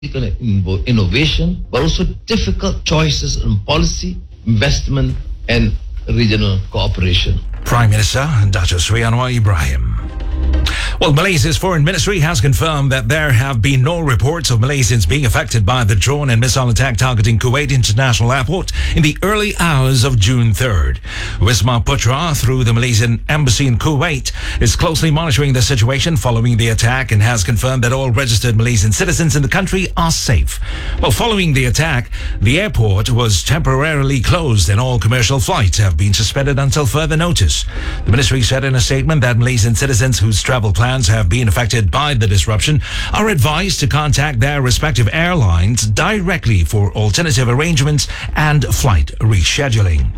innovation, but also difficult choices in policy, investment, and regional cooperation. Prime Minister Dr. Sri Anwar Ibrahim. Well, Malaysia's foreign ministry has confirmed that there have been no reports of Malaysians being affected by the drone and missile attack targeting Kuwait International Airport in the early hours of June 3rd. Wisma Putra, through the Malaysian embassy in Kuwait, is closely monitoring the situation following the attack and has confirmed that all registered Malaysian citizens in the country are safe. Well, following the attack, the airport was temporarily closed and all commercial flights have been suspended until further notice. The ministry said in a statement that Malaysian citizens whose travel plans have been affected by the disruption are advised to contact their respective airlines directly for alternative arrangements and flight rescheduling.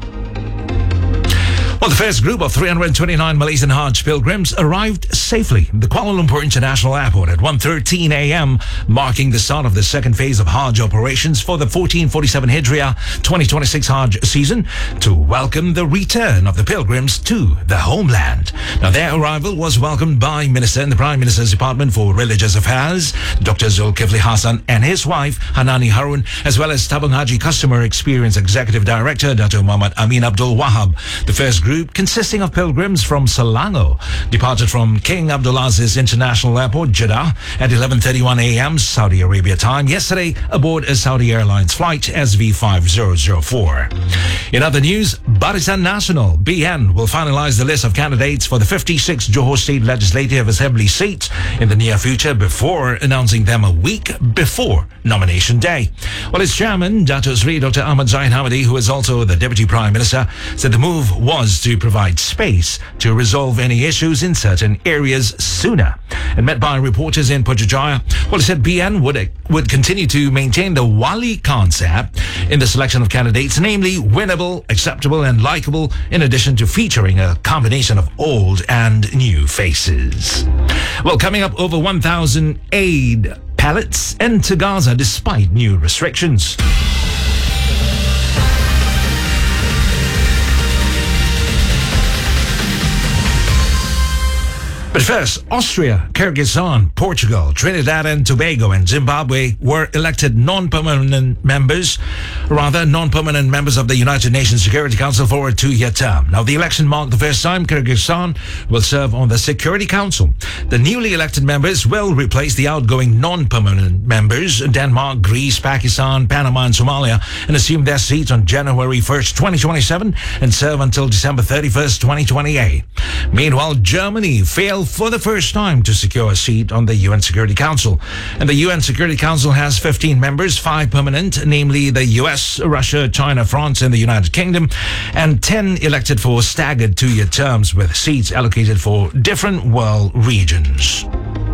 Well, the first group of 329 Malaysian Hajj pilgrims arrived safely at the Kuala Lumpur International Airport at 1:13 a.m., marking the start of the second phase of Hajj operations for the 1447 Hijriah 2026 Hajj season to welcome the return of the pilgrims to the homeland. Now, their arrival was welcomed by Minister in the Prime Minister's Department for Religious Affairs, Dr. Zulkifli Hassan, and his wife, Hanani Harun, as well as Tabung Haji Customer Experience Executive Director, Dr. Muhammad Amin Abdul Wahab. The first group, consisting of pilgrims from Selangor, departed from King Abdulaziz International Airport, Jeddah, at 11:31 a.m. Saudi Arabia time yesterday aboard a Saudi Airlines flight SV5004. In other news, Barisan Nasional (BN) will finalize the list of candidates for the 56 Johor State Legislative Assembly seats in the near future before announcing them a week before nomination day. Well, its chairman, Dato' Sri Dr. Ahmad Zain Hamidi, who is also the Deputy Prime Minister, said the move was to provide space to resolve any issues in certain areas sooner. And met by reporters in Putrajaya, well, he said BN would continue to maintain the Wali concept in the selection of candidates, namely winnable, acceptable, and likable, in addition to featuring a combination of old and new faces. Well, coming up, over 1,000 aid pallets enter Gaza despite new restrictions. But first, Austria, Kyrgyzstan, Portugal, Trinidad and Tobago, and Zimbabwe were elected non-permanent members of the United Nations Security Council for a 2-year term. Now, the election marked the first time Kyrgyzstan will serve on the Security Council. The newly elected members will replace the outgoing non-permanent members, Denmark, Greece, Pakistan, Panama, and Somalia, and assume their seats on January 1st, 2027, and serve until December 31st, 2028. Meanwhile, Germany failed for the first time to secure a seat on the UN Security Council. And the UN Security Council has 15 members, 5 permanent, namely the US, Russia, China, France, and the United Kingdom, and 10 elected for staggered 2-year terms with seats allocated for different world regions.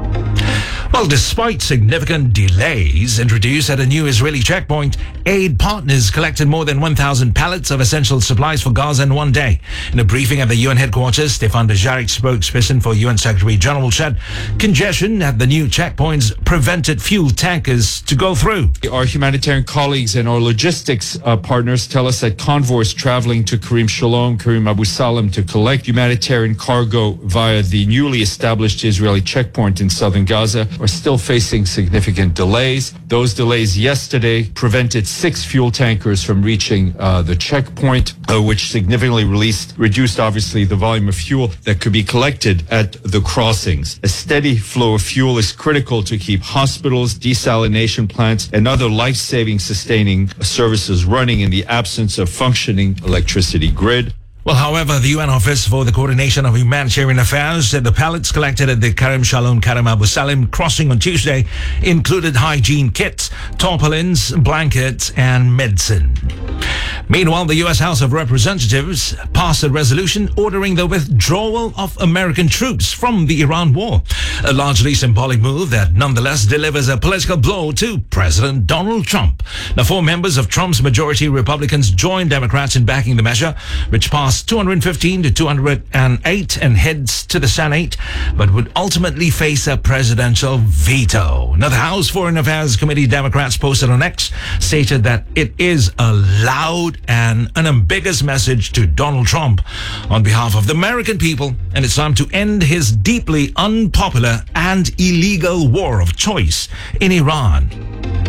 Well, despite significant delays introduced at a new Israeli checkpoint, aid partners collected more than 1,000 pallets of essential supplies for Gaza in one day. In a briefing at the UN headquarters, Stefan Dujarric, spokesperson for UN Secretary General, said congestion at the new checkpoints prevented fuel tankers to go through. Our humanitarian colleagues and our logistics partners tell us that convoys traveling to Karim Shalom, Karim Abu Salam to collect humanitarian cargo via the newly established Israeli checkpoint in southern Gaza are still facing significant delays. Those delays yesterday prevented 6 fuel tankers from reaching the checkpoint, which significantly reduced obviously the volume of fuel that could be collected at the crossings. A steady flow of fuel is critical to keep hospitals, desalination plants, and other life-saving sustaining services running in the absence of functioning electricity grid. Well, however, the UN Office for the Coordination of Humanitarian Affairs said the pallets collected at the Karim Shalom Karim Abu Salim crossing on Tuesday included hygiene kits, tarpaulins, blankets, and medicine. Meanwhile, the U.S. House of Representatives passed a resolution ordering the withdrawal of American troops from the Iran war, a largely symbolic move that nonetheless delivers a political blow to President Donald Trump. Now, 4 members of Trump's majority Republicans joined Democrats in backing the measure, which passed 215 to 208 and heads to the Senate, but would ultimately face a presidential veto. Now, the House Foreign Affairs Committee Democrats posted on X stated that it is a loud an unambiguous message to Donald Trump on behalf of the American people, and it's time to end his deeply unpopular and illegal war of choice in Iran.